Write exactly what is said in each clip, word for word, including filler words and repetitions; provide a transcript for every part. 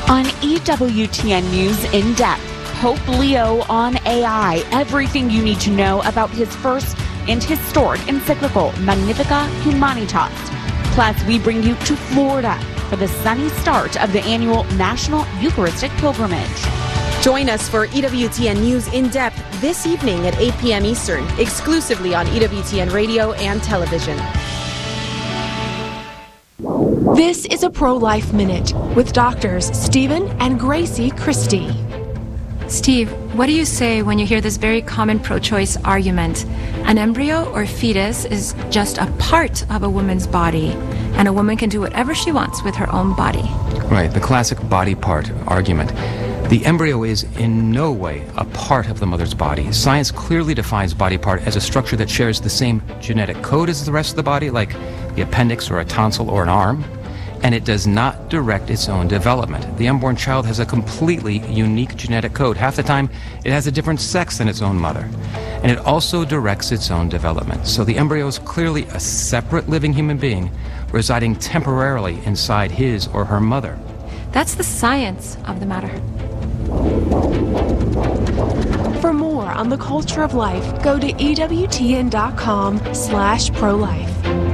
On E W T N News In Depth, Pope Leo on A I. Everything you need to know about his first and historic encyclical, Magnificat Humanitas. Plus, we bring you to Florida for the sunny start of the annual National Eucharistic Pilgrimage. Join us for E W T N News In Depth this evening at eight p.m. Eastern, exclusively on E W T N Radio and television. This is a Pro-Life Minute with doctors Stephen and Gracie Christie. Steve, what do you say when you hear this very common pro-choice argument? An embryo or fetus is just a part of a woman's body, and a woman can do whatever she wants with her own body. Right, the classic body part argument. The embryo is in no way a part of the mother's body. Science clearly defines body part as a structure that shares the same genetic code as the rest of the body, like the appendix or a tonsil or an arm, and it does not direct its own development. The unborn child has a completely unique genetic code. Half the time, it has a different sex than its own mother, and it also directs its own development. So the embryo is clearly a separate living human being residing temporarily inside his or her mother. That's the science of the matter. For more on the culture of life, go to E W T N dot com slash pro-life.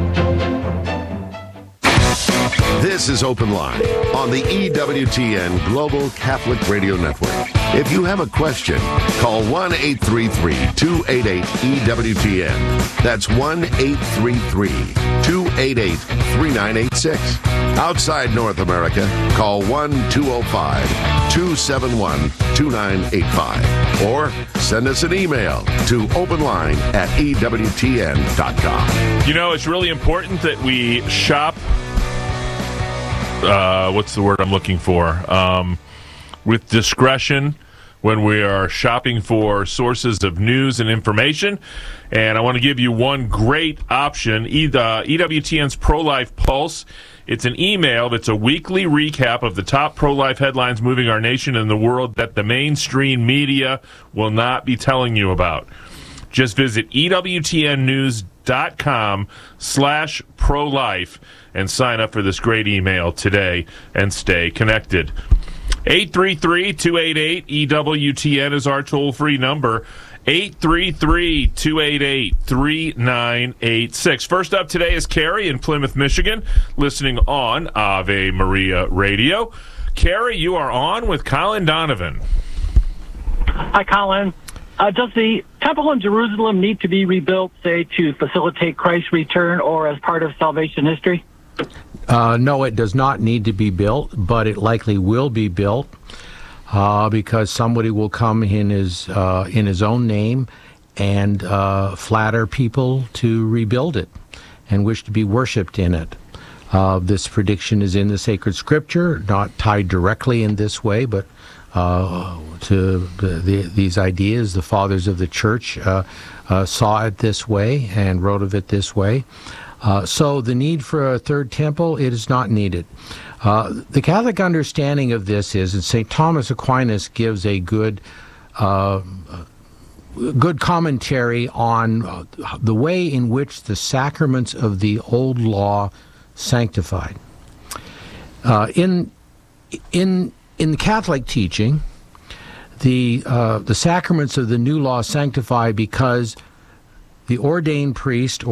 This is Open Line on the E W T N Global Catholic Radio Network. If you have a question, call one eight three three, two eight eight, E W T N. That's one eight three three, two eight eight, three nine eight six. Outside North America, call one two zero five, two seven one, two nine eight five. Or send us an email to openline at E W T N dot com. You know, it's really important that we shop. Uh, what's the word I'm looking for? Um, with discretion when we are shopping for sources of news and information. And I want to give you one great option, e- uh, E W T N's Pro-Life Pulse. It's an email that's a weekly recap of the top pro-life headlines moving our nation and the world that the mainstream media will not be telling you about. Just visit E W T N news dot com slash pro-life and sign up for this great email today and stay connected. eight three three, two eight eight, E W T N is our toll-free number. eight three three, two eight eight, three nine eight six. First up today is Carrie in Plymouth, Michigan, listening on Ave Maria Radio. Carrie, you are on with Colin Donovan. Hi, Colin. Uh, does the temple in Jerusalem need to be rebuilt, say, to facilitate Christ's return or as part of salvation history? Uh, no, it does not need to be built, but it likely will be built uh, because somebody will come in his uh, in his own name and uh, flatter people to rebuild it and wish to be worshipped in it. Uh, this prediction is in the sacred scripture, not tied directly in this way, but uh, to the, the, these ideas. The fathers of the church uh, uh, saw it this way and wrote of it this way. Uh, so the need for a third temple, it is not needed. Uh, the Catholic understanding of this is, and Saint Thomas Aquinas gives a good uh, good commentary on uh, the way in which the sacraments of the old law sanctified. Uh, in in in the Catholic teaching, the uh, the sacraments of the new law sanctify because the ordained priest